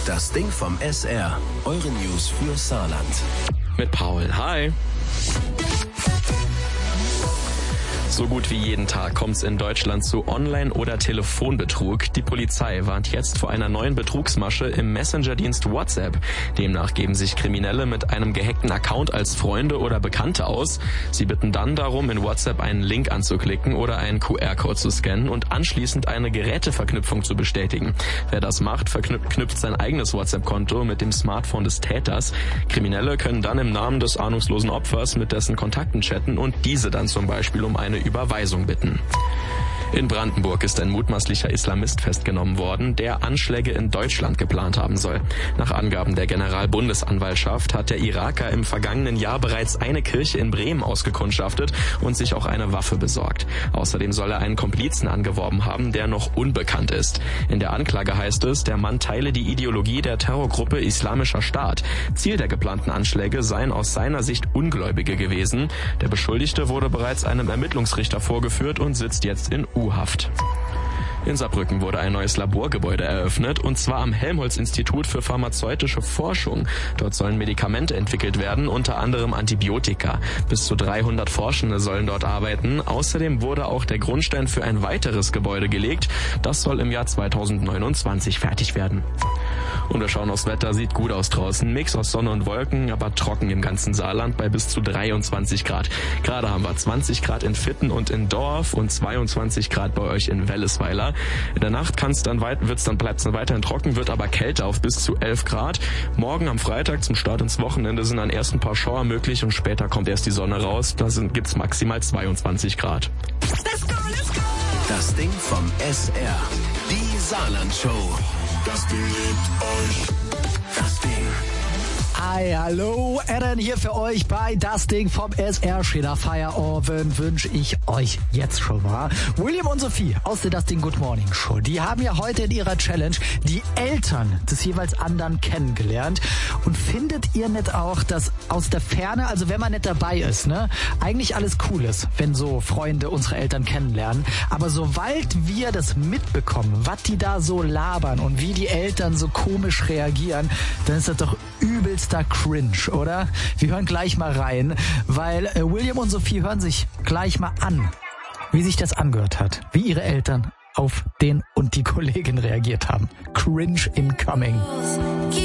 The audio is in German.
Das Ding vom SR. Eure News für Saarland. Mit Paul. Hi. So gut wie jeden Tag kommt es in Deutschland zu Online- oder Telefonbetrug. Die Polizei warnt jetzt vor einer neuen Betrugsmasche im Messenger-Dienst WhatsApp. Demnach geben sich Kriminelle mit einem gehackten Account als Freunde oder Bekannte aus. Sie bitten dann darum, in WhatsApp einen Link anzuklicken oder einen QR-Code zu scannen und anschließend eine Geräteverknüpfung zu bestätigen. Wer das macht, verknüpft sein eigenes WhatsApp-Konto mit dem Smartphone des Täters. Kriminelle können dann im Namen des ahnungslosen Opfers mit dessen Kontakten chatten und diese dann zum Beispiel um eine Überweisung bitten. In Brandenburg ist ein mutmaßlicher Islamist festgenommen worden, der Anschläge in Deutschland geplant haben soll. Nach Angaben der Generalbundesanwaltschaft hat der Iraker im vergangenen Jahr bereits eine Kirche in Bremen ausgekundschaftet und sich auch eine Waffe besorgt. Außerdem soll er einen Komplizen angeworben haben, der noch unbekannt ist. In der Anklage heißt es, der Mann teile die Ideologie der Terrorgruppe Islamischer Staat. Ziel der geplanten Anschläge seien aus seiner Sicht Ungläubige gewesen. Der Beschuldigte wurde bereits einem Ermittlungsrichter vorgeführt und sitzt jetzt in U-Haft. In Saarbrücken wurde ein neues Laborgebäude eröffnet, und zwar am Helmholtz-Institut für pharmazeutische Forschung. Dort sollen Medikamente entwickelt werden, unter anderem Antibiotika. Bis zu 300 Forschende sollen dort arbeiten. Außerdem wurde auch der Grundstein für ein weiteres Gebäude gelegt. Das soll im Jahr 2029 fertig werden. Und wir schauen aufs Wetter, sieht gut aus draußen. Mix aus Sonne und Wolken, aber trocken im ganzen Saarland bei bis zu 23 Grad. Gerade haben wir 20 Grad in Vitten und in Dorf und 22 Grad bei euch in Wellesweiler. In der Nacht bleibt es dann weiterhin trocken, wird aber kälter auf bis zu 11 Grad. Morgen am Freitag zum Start ins Wochenende sind dann erst ein paar Schauer möglich und später kommt erst die Sonne raus. Da gibt's maximal 22 Grad. Das Ding vom SR. Die Saarland-Show. Das Ding liebt euch. Das Ding. Hi, hallo, Aaron hier für euch bei Das Ding vom SR. Schöner Feierabend wünsche ich euch jetzt schon mal. William und Sophie aus der Das Ding Good Morning Show, die haben ja heute in ihrer Challenge die Eltern des jeweils anderen kennengelernt. Und findet ihr nicht auch, dass aus der Ferne, also wenn man nicht dabei ist, ne, eigentlich alles cool ist, wenn so Freunde unsere Eltern kennenlernen. Aber sobald wir das mitbekommen, was die da so labern und wie die Eltern so komisch reagieren, dann ist das doch übelster Cringe, oder? Wir hören gleich mal rein, weil William und Sophie hören sich gleich mal an, wie sich das angehört hat, wie ihre Eltern auf den und die Kollegin reagiert haben. Cringe incoming.